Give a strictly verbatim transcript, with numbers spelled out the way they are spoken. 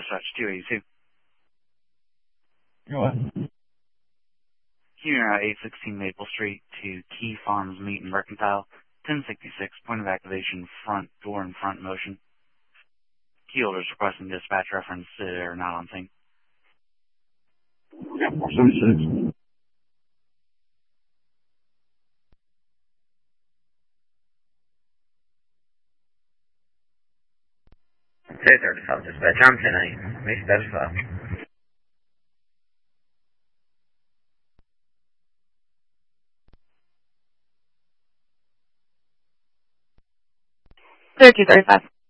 Dispatch two eighty-two. Go ahead. Here at eight sixteen Maple Street to Key Farms Meat and Mercantile, ten sixty-six, point of activation, front door and front motion. Key holders requesting dispatch reference uh, are not on scene. Yeah, four seventy-six. ten thirty-five dispatch, I'm ten eight, Miss thirty-five. thirty-two thirty-five.